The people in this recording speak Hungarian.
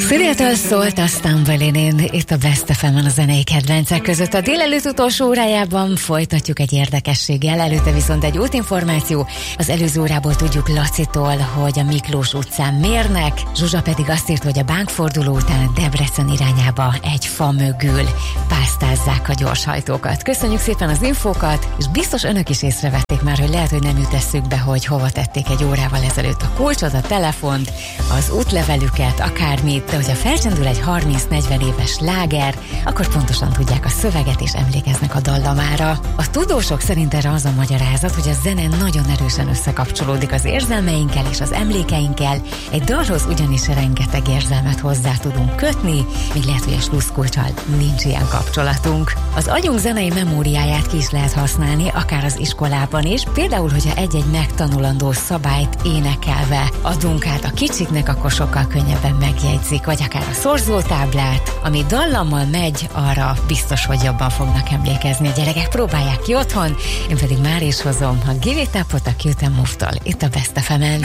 Sziliától szólt a Stumble-in, itt a Best FM-en a zenei kedvencek között. A délelőtt utolsó órájában folytatjuk egy érdekességgel, előtte viszont egy útinformáció. Az előző órából tudjuk Lacitól, hogy a Miklós utcán mérnek, Zsuzsa pedig azt írt, hogy a bánkforduló után Debrecen irányába egy fa mögül pásztázzák a gyorshajtókat. Köszönjük szépen az infókat, és biztos önök is észrevették már, hogy lehet, hogy nem jut eszükbe, hogy hova tették egy órával ezelőtt a kulcsot, a telefont, az útlevelüket, akármit, de hogyha felcsendül egy 30-40 éves sláger, akkor pontosan tudják a szöveget és emlékeznek a dallamára. A tudósok szerint erre az a magyarázat, hogy a zene nagyon erősen összekapcsolódik az érzelmeinkkel és az emlékeinkkel. Egy dalhoz ugyanis rengeteg érzelmet hozzá tudunk kötni, míg lehet, hogy a slusszkulccsal nincs ilyen kapcsolatunk. Az agyunk zenei memóriáját ki is lehet használni, akár az iskolában is. Például, hogyha egy-egy megtanulandó szabályt énekelve adunk át a kicsiknek, akkor sokkal könnyebben megjegyzik, vagy akár a szorzótáblát, ami dallammal megy, arra biztos, hogy jobban fognak emlékezni. A gyerekek próbálják ki otthon, én pedig már is hozom a Give It Up-ot a Cute & Move-tól, itt a Best FM-en.